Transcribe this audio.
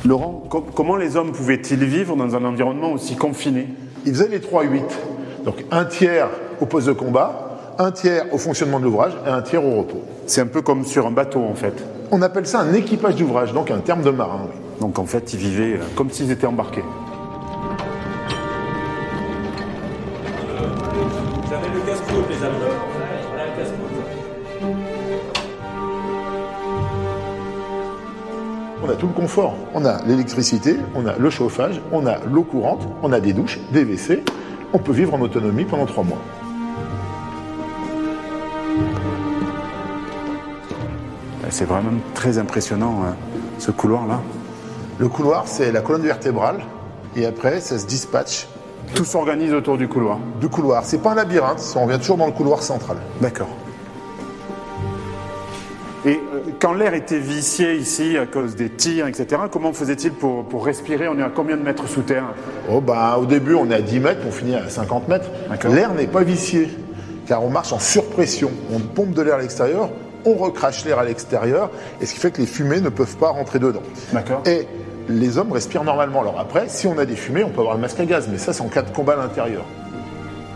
Laurent, comment les hommes pouvaient-ils vivre dans un environnement aussi confiné? Ils faisaient les 3-8. Donc un tiers au poste de combat, un tiers au fonctionnement de l'ouvrage et un tiers au repos. C'est un peu comme sur un bateau en fait. On appelle ça un équipage d'ouvrage, donc un terme de marin. Oui. Donc en fait, ils vivaient comme s'ils étaient embarqués. Vous avez le casse-croûte, les amis. Voilà le casse-croûte. On a tout le confort. On a l'électricité, on a le chauffage, on a l'eau courante, on a des douches, des WC. On peut vivre en autonomie pendant 3 mois. C'est vraiment très impressionnant, hein, ce couloir-là. Le couloir, c'est la colonne vertébrale. Et après, ça se dispatche. Tout s'organise autour du couloir. Du couloir. C'est pas un labyrinthe, on revient toujours dans le couloir central. D'accord. Et quand l'air était vicié ici à cause des tirs, etc., comment faisait-il pour respirer? On est à combien de mètres sous terre? Au début, on est à 10 mètres, on finit à 50 mètres. L'air n'est pas vicié, car on marche en surpression. On pompe de l'air à l'extérieur, on recrache l'air à l'extérieur, et ce qui fait que les fumées ne peuvent pas rentrer dedans. D'accord. Et les hommes respirent normalement. Alors après, si on a des fumées, on peut avoir le masque à gaz, mais ça, c'est en cas de combat à l'intérieur.